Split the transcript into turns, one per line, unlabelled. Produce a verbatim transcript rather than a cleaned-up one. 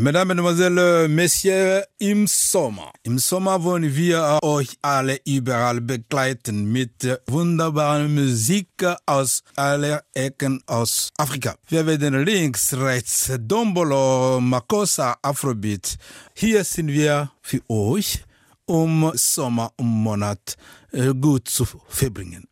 Mesdames, Mesdemoiselles, Messieurs, im Sommer. Im Sommer wollen wir euch alle überall begleiten mit wunderbarer Musik aus aller Ecken aus Afrika. Wir werden links, rechts, Dombolo, Makossa, Afrobeat. Hier sind wir für euch, um Sommermonat gut zu verbringen.